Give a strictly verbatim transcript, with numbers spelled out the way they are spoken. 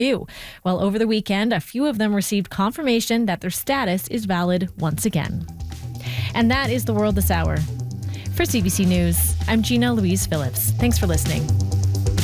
Ew. Well, over the weekend, a few of them received confirmation that their status is valid once again. And that is the world this hour. For C B C News, I'm Gina Louise Phillips. Thanks for listening.